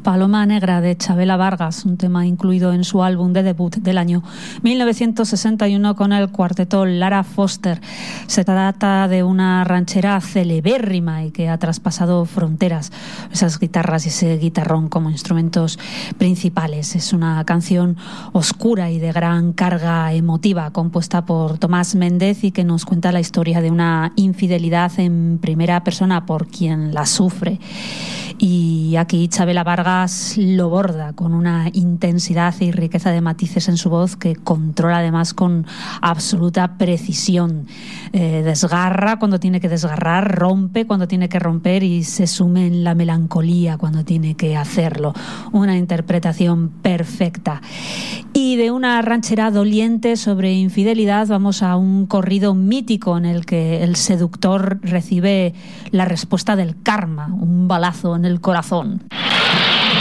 Paloma Negra de Chabela Vargas, un tema incluido en su álbum de debut del año 1961 con el cuarteto Lara Foster. Se trata de una ranchera celebérrima y que ha traspasado fronteras, esas guitarras y ese guitarrón como instrumentos principales. Es una canción oscura y de gran carga emotiva, compuesta por Tomás Méndez y que nos cuenta la historia de una infidelidad en primera persona por quien la sufre. Y aquí Chabela Vargas lo borda con una intensidad y riqueza de matices en su voz que controla además con absoluta precisión. Desgarra cuando tiene que desgarrar, rompe cuando tiene que romper y se sume en la melancolía cuando tiene que hacerlo. Una interpretación perfecta. Y de una ranchera doliente sobre infidelidad vamos a un corrido mítico en el que el seductor recibe la respuesta del karma, un balazo en el corazón.